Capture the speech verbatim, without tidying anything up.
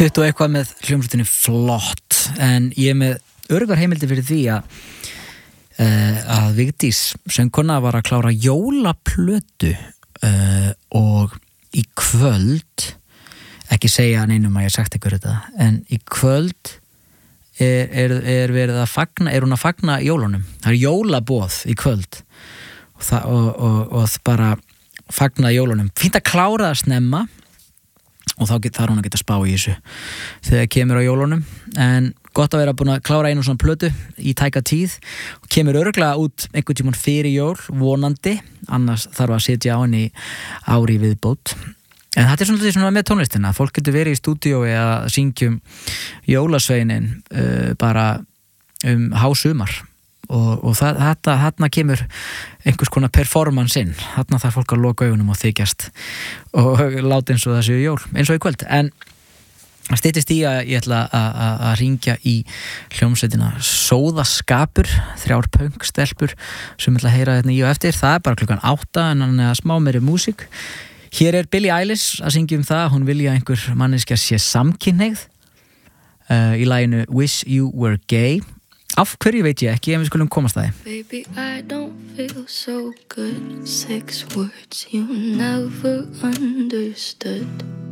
tuttugu og eitthvað með hljómsveitinni Flott, en ég er með öruggar heimildi fyrir því að uh, að Vigdís söngkona var að klára jólaplötu uh, og í kvöld, ekki segja neinum að ég hef sagt ykkur þetta, en í kvöld er, er, er verið að fagna, er hún að fagna jólunum. Það er jólaboð í kvöld og, það, og, og, og bara fagna jólunum. Fínt að klára það snemma og þá get, þarf hún að geta spá í þessu þegar kemur á jólunum, en gott að vera búin að klára einu svona plötu í tæka tíð og kemur örugglega út einhvern tímann fyrir jól, vonandi, annars þarf að setja á henni ári viðbót. En þetta er svona, svona með tónlistina, fólk getur verið í stúdíói að syngjum jólasveinin uh, bara um hásumar og, og það, þetta, þarna kemur einhvers konar performance inn, þarna þarf fólk að loka augunum og þykjast og láta eins og það séu jól, eins og í kvöld. En það styttist í að ég ætla að hringja í hljómsveitina Sóðaskapur, þrjár pönkstelpur sem ætla að heyra þetta í og eftir. Það er bara klukkan átta, en hann er að smá meiri músík. Hér er Billie Eilish að syngja um það, hún vilja einhver manneskja sé samkynhneigð uh, í laginu Wish You Were Gay. Af hverju veit ég ekki, en við skulum komast að því. Baby, I don't feel so good. Six words you never understood.